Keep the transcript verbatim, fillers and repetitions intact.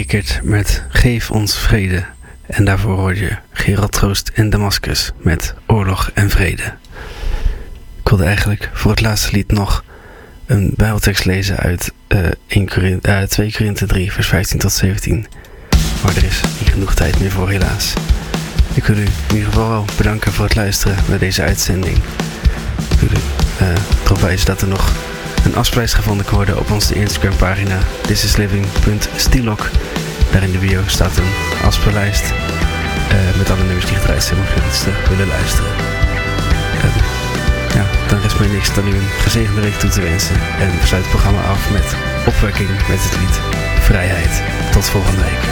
Rickert met Geef ons vrede. En daarvoor hoorde je Gerald Troost in Damascus met Oorlog en Vrede. Ik wilde eigenlijk voor het laatste lied nog een bijbeltekst lezen uit uh, één Korinthe, uh, twee Korinthe drie vers vijftien tot zeventien. Maar er is niet genoeg tijd meer voor, helaas. Ik wil u in ieder geval bedanken voor het luisteren naar deze uitzending. Ik wil u uh, erop wijzen dat er nog een afspraak gevonden kan worden op onze Instagram pagina thisisliving punt stilok. Daar in de bio staat een afspeellijst uh, met alle nummers die gedraaid zijn, mocht je iets te willen luisteren. Uh, ja, dan rest mij niks dan u een gezegende week toe te wensen. En we sluiten het programma af met opwekking met het lied Vrijheid. Tot volgende week.